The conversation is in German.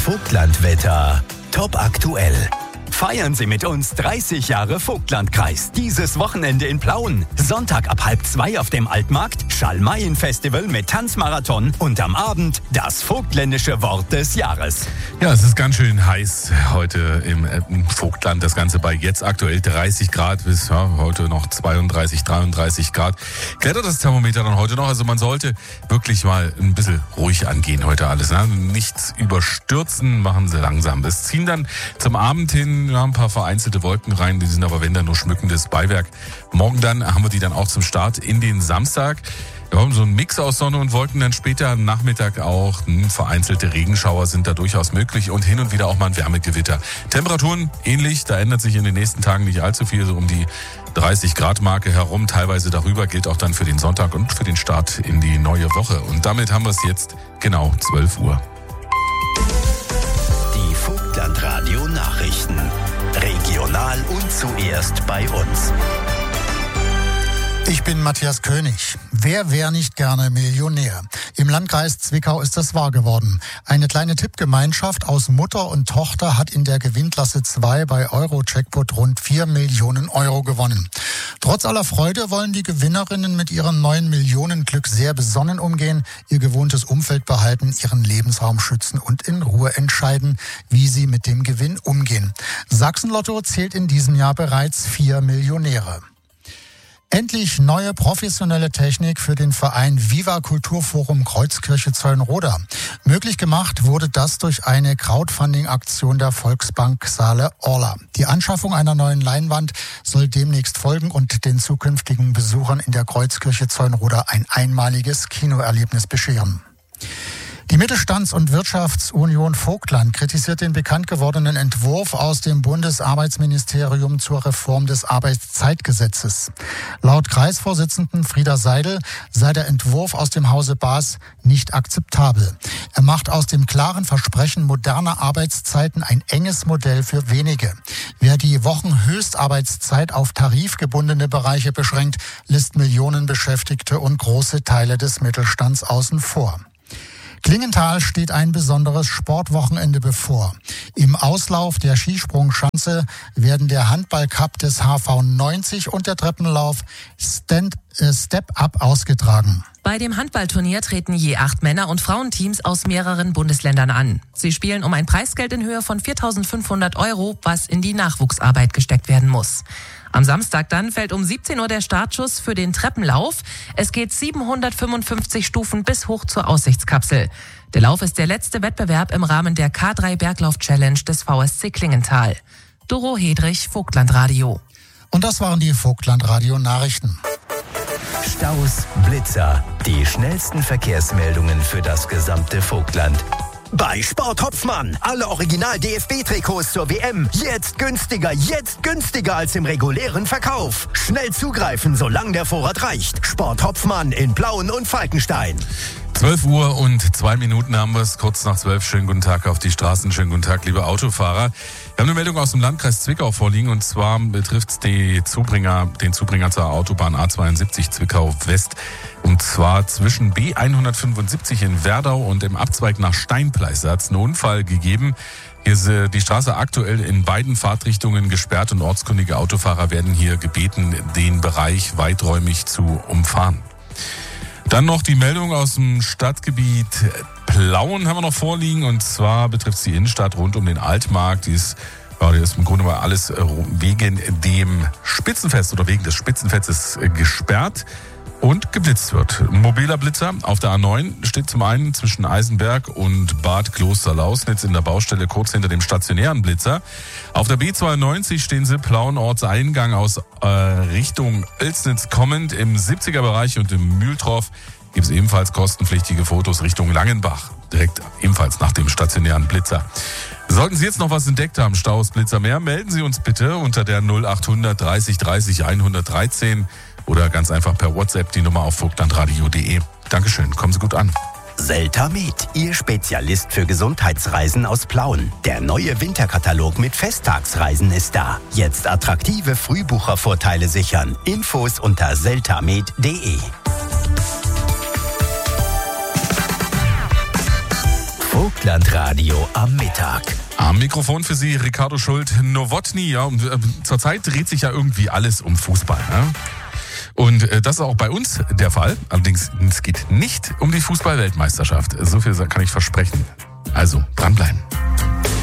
Vogtlandwetter. Top aktuell. Feiern Sie mit uns 30 Jahre Vogtlandkreis. Dieses Wochenende in Plauen. Sonntag ab 1:30 auf dem Altmarkt. Schalmeien-Festival mit Tanzmarathon. Und am Abend das vogtländische Wort des Jahres. Ja, es ist ganz schön heiß heute im Vogtland. Das Ganze bei jetzt aktuell 30 Grad bis heute noch 32, 33 Grad. Klettert das Thermometer dann heute noch. Also man sollte wirklich mal ein bisschen ruhig angehen heute alles. Ne? Nichts überstürzen, machen Sie langsam. Es ziehen dann zum Abend hin ein paar vereinzelte Wolken rein. Die sind aber, wenn dann, nur schmückendes Beiwerk. Morgen dann haben wir die dann auch zum Start in den Samstag. Wir haben so einen Mix aus Sonne und Wolken, dann später am Nachmittag auch vereinzelte Regenschauer sind da durchaus möglich und hin und wieder auch mal ein Wärmegewitter. Temperaturen ähnlich, da ändert sich in den nächsten Tagen nicht allzu viel, so um die 30 Grad Marke herum, teilweise darüber, gilt auch dann für den Sonntag und für den Start in die neue Woche. Und damit haben wir es jetzt genau 12 Uhr. Die Vogtlandradio Nachrichten. Regional und zuerst bei uns. Ich bin Matthias König. Wer wäre nicht gerne Millionär? Im Landkreis Zwickau ist das wahr geworden. Eine kleine Tippgemeinschaft aus Mutter und Tochter hat in der Gewinnklasse 2 bei Euro-Jackpot rund 4 Millionen Euro gewonnen. Trotz aller Freude wollen die Gewinnerinnen mit ihrem 9 Millionen Glück sehr besonnen umgehen, ihr gewohntes Umfeld behalten, ihren Lebensraum schützen und in Ruhe entscheiden, wie sie mit dem Gewinn umgehen. Sachsen-Lotto zählt in diesem Jahr bereits 4 Millionäre. Endlich neue professionelle Technik für den Verein Viva Kulturforum Kreuzkirche Zeulenroda. Möglich gemacht wurde das durch eine Crowdfunding-Aktion der Volksbank Saale Orla. Die Anschaffung einer neuen Leinwand soll demnächst folgen und den zukünftigen Besuchern in der Kreuzkirche Zeulenroda ein einmaliges Kinoerlebnis bescheren. Die Mittelstands- und Wirtschaftsunion Vogtland kritisiert den bekannt gewordenen Entwurf aus dem Bundesarbeitsministerium zur Reform des Arbeitszeitgesetzes. Laut Kreisvorsitzenden Frieda Seidel sei der Entwurf aus dem Hause Baas nicht akzeptabel. Er macht aus dem klaren Versprechen moderner Arbeitszeiten ein enges Modell für wenige. Wer die Wochenhöchstarbeitszeit auf tarifgebundene Bereiche beschränkt, lässt Millionen Beschäftigte und große Teile des Mittelstands außen vor. Klingenthal steht ein besonderes Sportwochenende bevor. Im Auslauf der Skisprungschanze werden der Handball-Cup des HV 90 und der Treppenlauf Step Up ausgetragen. Bei dem Handballturnier treten je 8 Männer- und Frauenteams aus mehreren Bundesländern an. Sie spielen um ein Preisgeld in Höhe von 4.500 Euro, was in die Nachwuchsarbeit gesteckt werden muss. Am Samstag dann fällt um 17 Uhr der Startschuss für den Treppenlauf. Es geht 755 Stufen bis hoch zur Aussichtskapsel. Der Lauf ist der letzte Wettbewerb im Rahmen der K3 Berglauf Challenge des VSC Klingenthal. Doro Hedrich, Vogtlandradio. Und das waren die Vogtlandradio Nachrichten. Staus, Blitzer, die schnellsten Verkehrsmeldungen für das gesamte Vogtland. Bei Sport Hopfmann. Alle Original-DFB-Trikots zur WM. Jetzt günstiger als im regulären Verkauf. Schnell zugreifen, solange der Vorrat reicht. Sport Hopfmann in Plauen und Falkenstein. 12 Uhr und 2 Minuten haben wir es, kurz nach 12. Schönen guten Tag auf die Straßen, schönen guten Tag, liebe Autofahrer. Wir haben eine Meldung aus dem Landkreis Zwickau vorliegen und zwar betrifft es den Zubringer zur Autobahn A72 Zwickau West. Und zwar zwischen B175 in Werdau und im Abzweig nach Steinpleiße hat es einen Unfall gegeben. Hier ist die Straße aktuell in beiden Fahrtrichtungen gesperrt und ortskundige Autofahrer werden hier gebeten, den Bereich weiträumig zu umfahren. Dann noch die Meldung aus dem Stadtgebiet Plauen haben wir noch vorliegen und zwar betrifft es die Innenstadt rund um den Altmarkt. Die ist im Grunde mal alles wegen dem Spitzenfest oder wegen des Spitzenfestes gesperrt und geblitzt wird. Ein mobiler Blitzer auf der A9 steht zum einen zwischen Eisenberg und Bad Klosterlausnitz in der Baustelle kurz hinter dem stationären Blitzer. Auf der B92 stehen sie Plauen Ortseingang aus Richtung Oelsnitz kommend im 70er-Bereich und im Mühltorf gibt es ebenfalls kostenpflichtige Fotos Richtung Langenbach, direkt ebenfalls nach dem stationären Blitzer. Sollten Sie jetzt noch was entdeckt haben, Staus, Blitzer mehr, melden Sie uns bitte unter der 0800 30 30 113 oder ganz einfach per WhatsApp die Nummer auf vogtlandradio.de. Dankeschön, kommen Sie gut an. Seltamed, Ihr Spezialist für Gesundheitsreisen aus Plauen. Der neue Winterkatalog mit Festtagsreisen ist da. Jetzt attraktive Frühbuchervorteile sichern. Infos unter seltamed.de. Vogtlandradio am Mittag. Am Mikrofon für Sie Ricardo Schult-Nowotny. Ja, zurzeit dreht sich ja irgendwie alles um Fußball. Ne? Und das ist auch bei uns der Fall. Allerdings, es geht nicht um die Fußball-Weltmeisterschaft. So viel kann ich versprechen. Also, dranbleiben.